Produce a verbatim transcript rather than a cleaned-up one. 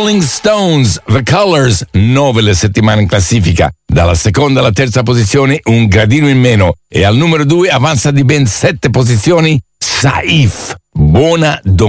Rolling Stones, The Colors, nove le settimane in classifica. Dalla seconda alla terza posizione un gradino in meno e al numero due avanza di ben sette posizioni Saif. Buona domenica.